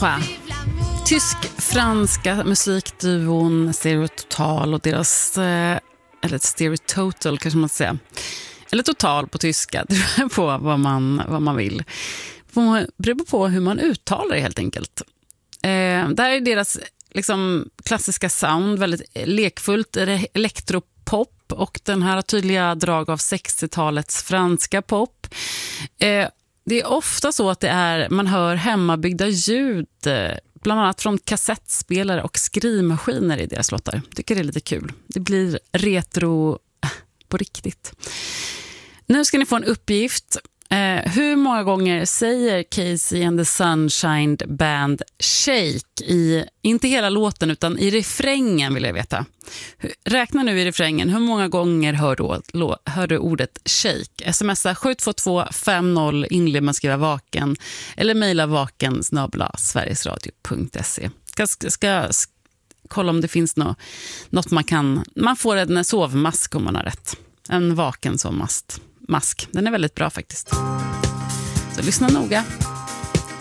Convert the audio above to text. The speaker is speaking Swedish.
Trois. Tysk-franska musikduon Stereo Total och deras, eller Stereo Total kanske man ska säga. Eller Total på tyska, det beror på vad man vill. Det beror på hur man uttalar det helt enkelt. Där är deras liksom klassiska sound väldigt lekfullt, elektropop och den här tydliga drag av 60-talets franska pop. Det är ofta så att man hör hemmabyggda ljud, bland annat från kassettspelare och skrivmaskiner i deras låtar. Tycker det är lite kul. Det blir retro på riktigt. Nu ska ni få en uppgift. Hur många gånger säger Casey and the Sunshine Band Shake inte hela låten utan i refrängen vill jag veta. Räkna nu i refrängen. Hur många gånger hör du ordet shake? Smsa 722 50 inled man skriva vaken eller mejla vaken@sverigesradio.se. Ska kolla om det finns något man får en sovmask om man har rätt. En vaken sovmask. Den är väldigt bra faktiskt. Så lyssna noga.